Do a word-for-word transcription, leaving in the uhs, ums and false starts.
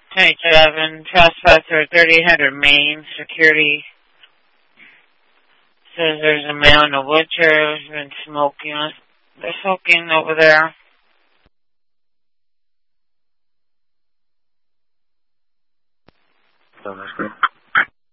ten eleven, trespasser, thirty hundred Main, security. Says there's a male in a wheelchair who's been smoking. They're smoking over there. So that's good.